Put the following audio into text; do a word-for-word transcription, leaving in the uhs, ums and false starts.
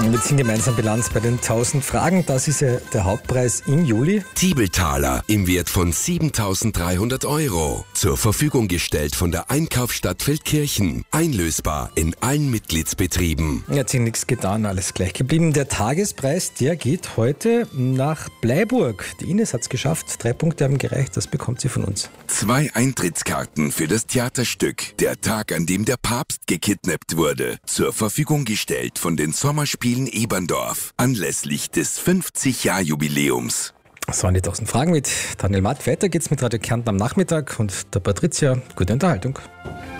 Wir ziehen gemeinsam Bilanz bei den tausend Fragen. Das ist ja der Hauptpreis im Juli. Tiebeltaler im Wert von siebentausenddreihundert Euro. Zur Verfügung gestellt von der Einkaufsstadt Feldkirchen. Einlösbar in allen Mitgliedsbetrieben. Er hat sich nichts getan, alles gleich geblieben. Der Tagespreis, der geht heute nach Bleiburg. Die Ines hat es geschafft. Drei Punkte haben gereicht. Das bekommt sie von uns. Zwei Eintrittskarten für das Theaterstück Der Tag, an dem der Papst gekidnappt wurde. Zur Verfügung gestellt von den Sommerspielen Eberndorf. Anlässlich des fünfzig-Jahr-Jubiläums. Das waren die tausend Fragen mit Daniel Matt. Weiter geht's mit Radio Kärnten am Nachmittag und der Patricia. Gute Unterhaltung.